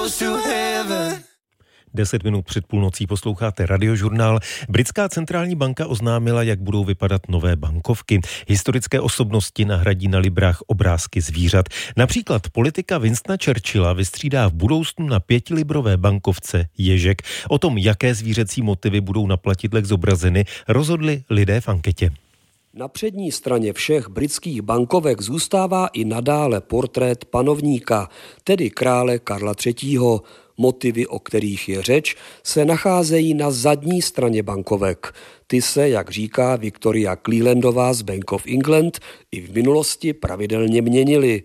close to heaven. 10 minut před půlnocí posloucháte Radiožurnál. Britská centrální banka oznámila, jak budou vypadat nové bankovky. Historické osobnosti nahradí na librách obrázky zvířat. Například politika Winstona Churchilla vystřídá v budoucnu na 5librové bankovce ježek. O tom, jaké zvířecí motivy budou na plavidlech zobrazeny, rozhodli lidé v anketě. Na přední straně všech britských bankovek zůstává i nadále portrét panovníka, tedy krále Karla III. Motivy, o kterých je řeč, se nacházejí na zadní straně bankovek. Ty se, jak říká Victoria Clelandová z Bank of England, i v minulosti pravidelně měnily.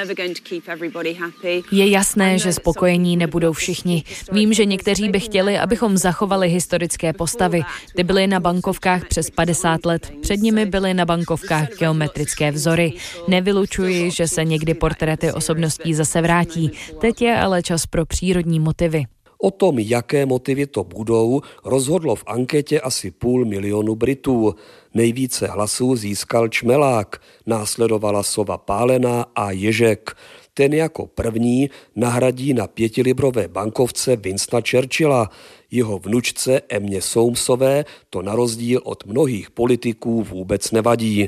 Je jasné, že spokojení nebudou všichni. Vím, že někteří by chtěli, abychom zachovali historické postavy. Ty byly na bankovkách přes 50 let. Před nimi byly na bankovkách geometrické vzory. Nevylučuji, že se někdy portréty osobností zase vrátí. Teď je ale čas pro přírodní motivy. O tom, jaké motivy to budou, rozhodlo v anketě asi 500 000 Britů. Nejvíce hlasů získal čmelák, následovala sova pálená a ježek. Ten jako první nahradí na 5librové bankovce Winstona Churchilla. Jeho vnučce Emmě Soamesové to na rozdíl od mnohých politiků vůbec nevadí.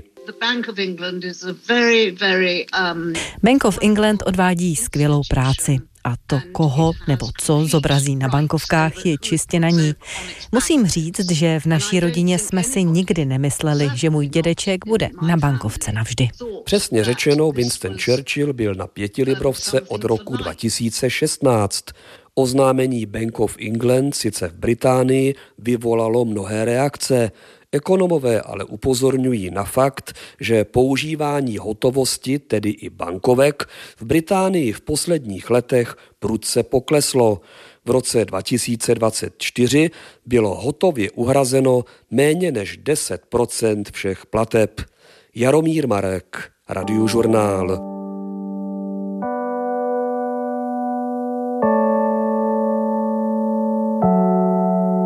Bank of England odvádí skvělou práci. A to, koho nebo co zobrazí na bankovkách, je čistě na ní. Musím říct, že v naší rodině jsme si nikdy nemysleli, že můj dědeček bude na bankovce navždy. Přesně řečeno, Winston Churchill byl na 5librovce od roku 2016. Oznámení Bank of England sice v Británii vyvolalo mnohé reakce. Ekonomové ale upozorňují na fakt, že používání hotovosti, tedy i bankovek, v Británii v posledních letech prudce pokleslo. V roce 2024 bylo hotově uhrazeno méně než 10% všech plateb. Jaromír Marek, Radiožurnál.